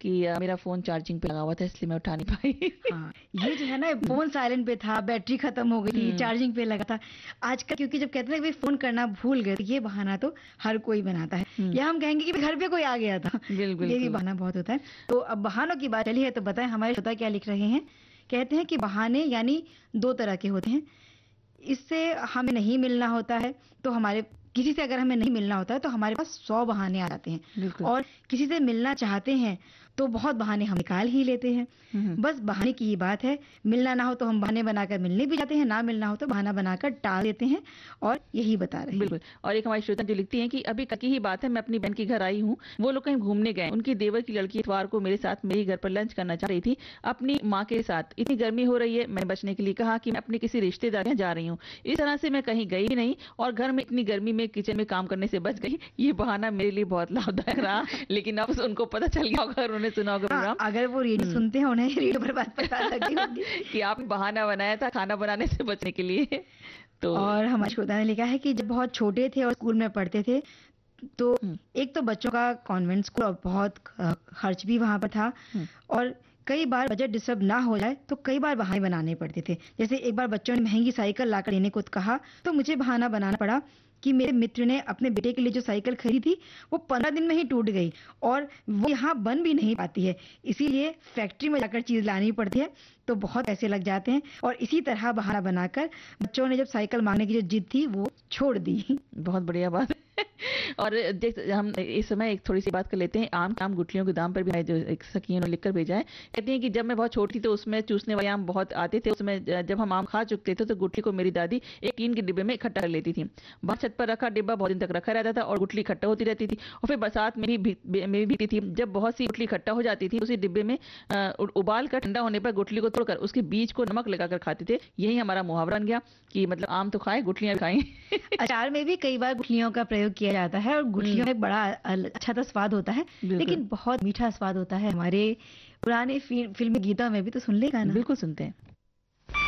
कि मेरा phone charging पे लगा हुआ था इसलिए मैं उठा नहीं पाई। हाँ, ये जो है ना फ़ोन साइलेंट पे था, बैटरी खत्म हो गई थी, चार्जिंग पे लगा था। आजकल क्योंकि जब कहते हैं कि फ़ोन करना भूल गए, तो ये बहाना तो हर कोई बनाता है। या हम कहेंगे कि घर पे कोई आ गया था। ये भी बहाना बहुत होता है। तो अब बहानों की बात चली है तो बताएं हमारे श्रोता क्या लिख रहे हैं। कहते हैं कि बहाने यानी 2 तरह के होते हैं। इससे हमें नहीं मिलना होता है तो हमारे किसी से अगर हमें नहीं मिलना होता है तो हमारे पास 100 बहाने आ जाते हैं, और किसी से मिलना चाहते हैं तो बहुत बहाने हम निकाल ही लेते हैं। बस बहाने की ही बात है, मिलना ना हो तो हम बहाने बनाकर मिलने भी जाते हैं, ना मिलना हो तो बहाना बनाकर टाल देते हैं, और यही बता रहे हैं। बिल्कुल। और एक हमारी श्रोता जो लिखती हैं कि अभी कल की ही बात है, मैं अपनी बहन के घर आई हूँ, वो लोग कहीं घूमने गए, उनकी देवर की लड़की इतवार को मेरे साथ मेरे घर पर लंच करना चाह रही थी अपनी माँ के साथ। इतनी गर्मी हो रही है, मैंने बचने के लिए कहा कि मैं अपनी किसी रिश्तेदार के जा रही हूँ। इस तरह से मैं कहीं गई भी नहीं और घर में इतनी गर्मी में किचन में काम करने से बच गई। ये बहाना मेरे लिए बहुत लाभदायक रहा, लेकिन अब उनको पता चल गया होगा, उन्होंने सुना होगा प्रोग्राम। अगर वो रेडियो सुनते हैं उन्हें रेडियो पर बात पता लगी होगी कि आपने बहाना बनाया था खाना बनाने से बचने के लिए। तो और हमारे श्रोता ने लिखा है कि जब बहुत छोटे थे और स्कूल में पढ़ते थे तो एक तो बच्चों का कॉन्वेंट स्कूल और बहुत खर्च भी वहां पर था, और कई बार बजट डिस्टर्ब ना हो जाए तो कई बार बहाने बनाने पड़ते थे। जैसे एक बार बच्चों ने महंगी साइकिल लाकर देने को कहा तो मुझे बहाना बनाना पड़ा कि मेरे मित्र ने अपने बेटे के लिए जो साइकिल खरीदी थी वो 15 दिन में ही टूट गई और वो यहाँ बन भी नहीं पाती है, इसीलिए फैक्ट्री में जाकर चीज लानी पड़ती है, तो बहुत पैसे लग जाते हैं। और इसी तरह बहाना बनाकर बच्चों ने जब साइकिल मांगने की जो जिद थी वो छोड़ दी। बहुत बढ़िया बात है। और हम इस समय एक थोड़ी सी बात कर लेते हैं आम गुठलियों के दाम पर भी। जो एक सखी ने लिखकर भेजा है, कहती हैं कि जब मैं बहुत छोटी थी तो उसमें चूसने वाले आम बहुत आते थे। उसमें जब हम आम खा चुकते थे तो गुठली को मेरी दादी एक टीन के डिब्बे में इकट्ठा कर लेती थी। बाहर छत पर रखा डिब्बा बहुत दिन तक रखा रहता था और गुठली इकट्ठा होती रहती थी, और फिर बरसात में भी बीती थी। जब बहुत सी गुठली इकट्ठा हो जाती थी उसी डिब्बे में उबाल कर ठंडा होने पर गुठली को तोड़कर उसके बीज को नमक लगाकर खाते थे। यही हमारा मुहावरा बन गया कि मतलब आम तो खाए गुठलियां खाएं। अचार में भी कई बार गुठलियों का प्रयोग किया जाता है और गुठलियों में बड़ा अच्छा सा स्वाद होता है, लेकिन बहुत मीठा स्वाद होता है। हमारे पुराने फिल्मी गीतों में भी तो सुन ले गाना। बिल्कुल सुनते हैं।